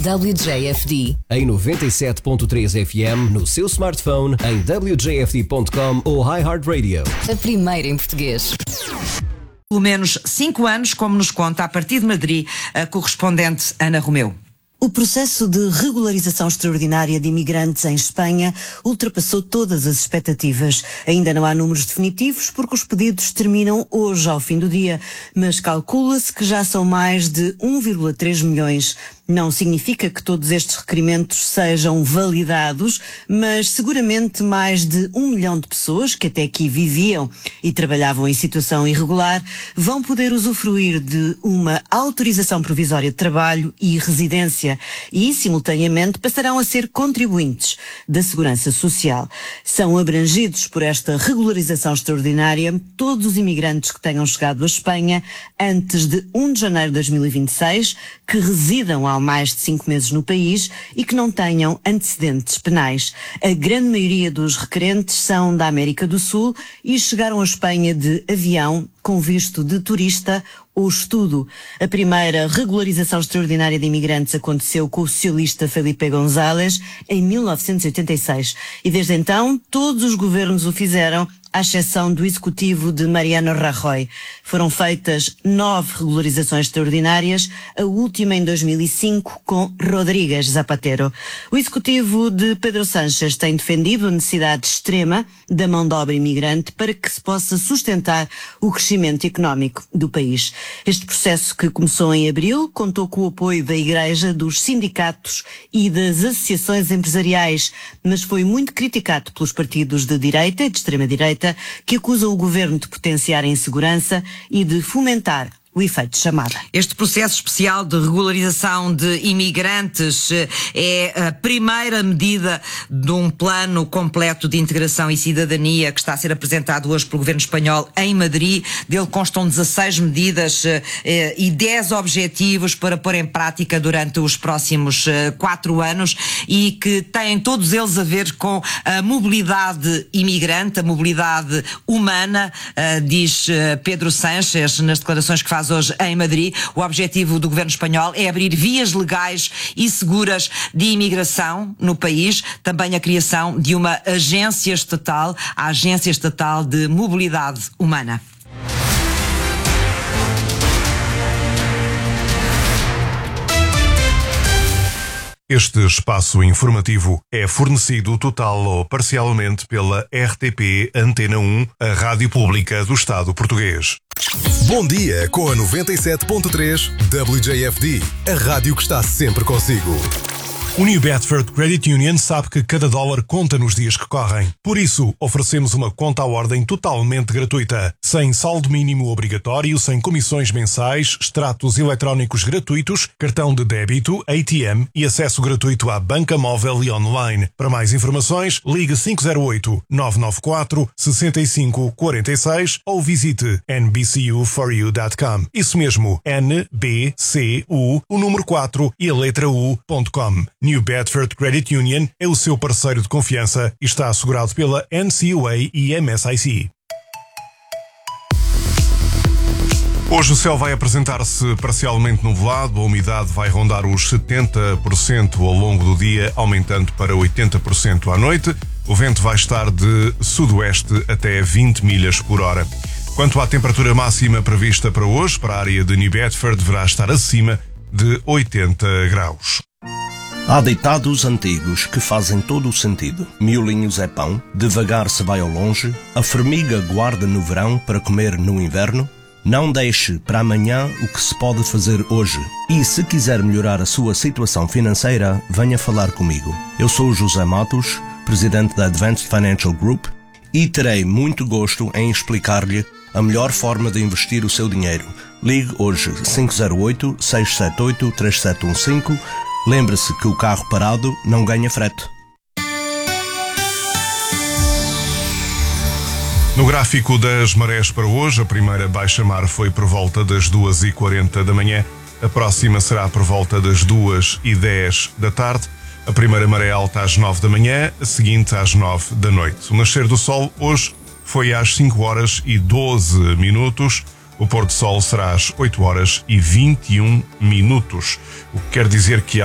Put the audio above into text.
WJFD. Em 97.3 FM, no seu smartphone, em wjfd.com ou iHeartRadio. A primeira em português. Pelo menos 5 anos, como nos conta a partir de Madrid a correspondente Ana Romeu. O processo de regularização extraordinária de imigrantes em Espanha ultrapassou todas as expectativas. Ainda não há números definitivos porque os pedidos terminam hoje ao fim do dia, mas calcula-se que já são mais de 1,3 milhões. Não significa que todos estes requerimentos sejam validados, mas seguramente mais de 1 milhão de pessoas que até aqui viviam e trabalhavam em situação irregular vão poder usufruir de uma autorização provisória de trabalho e residência e, simultaneamente, passarão a ser contribuintes da Segurança Social. São abrangidos por esta regularização extraordinária todos os imigrantes que tenham chegado à Espanha antes de 1 de janeiro de 2026, que residam há mais de 5 meses no país e que não tenham antecedentes penais. A grande maioria dos requerentes são da América do Sul e chegaram à Espanha de avião com visto de turista ou estudo. A primeira regularização extraordinária de imigrantes aconteceu com o socialista Felipe González em 1986 e desde então todos os governos o fizeram, à exceção do executivo de Mariano Rajoy. Foram feitas 9 regularizações extraordinárias, a última em 2005 com Rodríguez Zapatero. O executivo de Pedro Sánchez tem defendido a necessidade extrema da mão de obra imigrante para que se possa sustentar o crescimento económico do país. Este processo, que começou em abril, contou com o apoio da Igreja, dos sindicatos e das associações empresariais, mas foi muito criticado pelos partidos de direita e de extrema-direita, que acusam o governo de potenciar a insegurança e de fomentar o efeito de chamada. Este processo especial de regularização de imigrantes é a primeira medida de um plano completo de integração e cidadania que está a ser apresentado hoje pelo governo espanhol em Madrid. Dele constam 16 medidas e 10 objetivos para pôr em prática durante os próximos 4 anos e que têm todos eles a ver com a mobilidade imigrante, a mobilidade humana, diz Pedro Sánchez nas declarações que faz hoje em Madrid. O objetivo do governo espanhol é abrir vias legais e seguras de imigração no país, também a criação de uma agência estatal, a Agência Estatal de Mobilidade Humana. Este espaço informativo é fornecido total ou parcialmente pela RTP Antena 1, a rádio pública do Estado português. Bom dia com a 97.3 WJFD, a rádio que está sempre consigo. O New Bedford Credit Union sabe que cada dólar conta nos dias que correm. Por isso, oferecemos uma conta à ordem totalmente gratuita, sem saldo mínimo obrigatório, sem comissões mensais, extratos eletrónicos gratuitos, cartão de débito, ATM e acesso gratuito à banca móvel e online. Para mais informações, ligue 508-994-6546 ou visite nbcu4u.com. Isso mesmo, NBCU, o número 4 e a letra U.com. New Bedford Credit Union é o seu parceiro de confiança e está assegurado pela NCUA e MSIC. Hoje o céu vai apresentar-se parcialmente nublado, a umidade vai rondar os 70% ao longo do dia, aumentando para 80% à noite. O vento vai estar de sudoeste até 20 milhas por hora. Quanto à temperatura máxima prevista para hoje, para a área de New Bedford, deverá estar acima de 80 graus. Há ditados antigos que fazem todo o sentido. Miolinhos é pão, devagar se vai ao longe, a formiga guarda no verão para comer no inverno. Não deixe para amanhã o que se pode fazer hoje. E se quiser melhorar a sua situação financeira, venha falar comigo. Eu sou José Matos, presidente da Advanced Financial Group, e terei muito gosto em explicar-lhe a melhor forma de investir o seu dinheiro. Ligue hoje 508-678-3715. Lembre-se que o carro parado não ganha frete. No gráfico das marés para hoje, a primeira baixa-mar foi por volta das 2h40 da manhã, a próxima será por volta das 2h10 da tarde, a primeira maré alta às 9 da manhã, a seguinte às 9 da noite. O nascer do sol hoje foi às 5h12, o pôr do sol será às 8h21, o que quer dizer que